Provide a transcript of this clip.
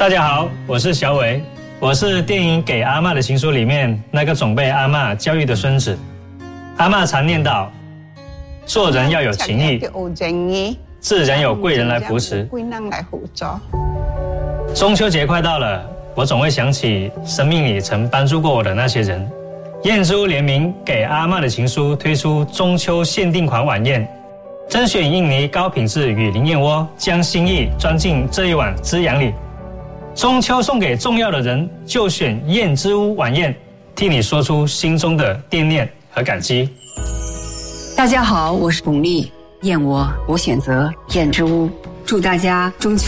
大家好，我是小伟，我是电影《给阿嬷的情书》里面那个总被阿嬷教育的孙子。阿嬷常念叨，做人要有情义，自然有贵人来扶持。中秋节快到了，我总会想起生命里曾帮助过我的那些人。燕之屋联名《给阿嬷的情书》推出中秋限定款晚宴，甄选印尼高品质雨林燕窝，将心意装进这一碗滋养里。中秋送给重要的人，就选燕之屋晚宴，替你说出心中的惦念和感激。 大家好，我是巩俐，燕窝我选择燕之屋，祝大家中秋